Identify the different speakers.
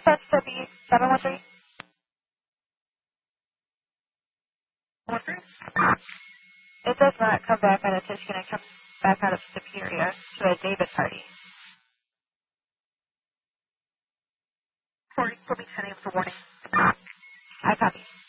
Speaker 1: Dispatch to be 713. 13? It does not come back out of Tuskegee. It comes back out of Superior to a David party. 40, will be sending for warning. I copy.